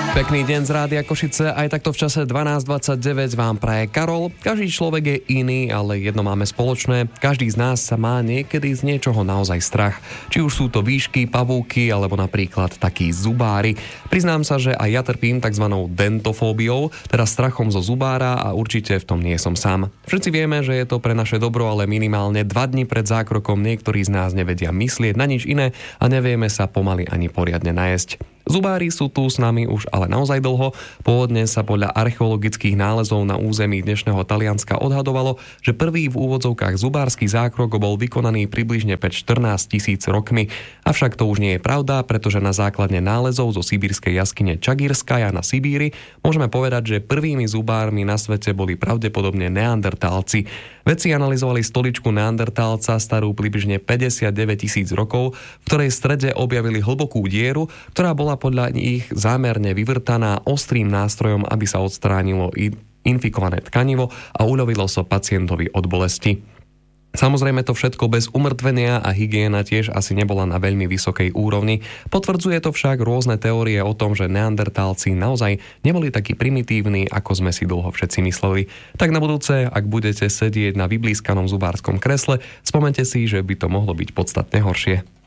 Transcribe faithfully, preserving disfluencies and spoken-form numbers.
Pekný deň z Rádia Košice, aj takto v čase dvanásť dvadsaťdeväť vám praje Karol. Každý človek je iný, ale jedno máme spoločné. Každý z nás sa má niekedy z niečoho naozaj strach. Či už sú to výšky, pavúky, alebo napríklad takí zubári. Priznám sa, že aj ja trpím tzv. Dentofóbiou, teda strachom zo zubára a určite v tom nie som sám. Všetci vieme, že je to pre naše dobro, ale minimálne dva dni pred zákrokom niektorí z nás nevedia myslieť na nič iné a nevieme sa pomaly ani poriadne najesť. Zubári sú tu s nami už ale naozaj dlho. Pôvodne sa podľa archeologických nálezov na území dnešného Talianska odhadovalo, že prvý v úvodzovkách zubársky zákrok bol vykonaný približne pred štrnásť tisíc rokmi. Avšak to už nie je pravda, pretože na základe nálezov zo sibírskej jaskyne Čagírskaja na Sibíri môžeme povedať, že prvými zubármi na svete boli pravdepodobne neandertálci. Vedci analyzovali stoličku neandertálca starú približne päťdesiatdeväť tisíc rokov, v ktorej strede objavili hlbokú dieru, ktorá bola podľa nich zámerne vyvrtaná ostrým nástrojom, aby sa odstránilo infikované tkanivo a uľavilo sa pacientovi od bolesti. Samozrejme to všetko bez umrtvenia a hygiena tiež asi nebola na veľmi vysokej úrovni. Potvrdzuje to však rôzne teórie o tom, že neandertálci naozaj neboli takí primitívni, ako sme si dlho všetci mysleli. Tak na budúce, ak budete sedieť na vyblískanom zubárskom kresle, spomente si, že by to mohlo byť podstatne horšie.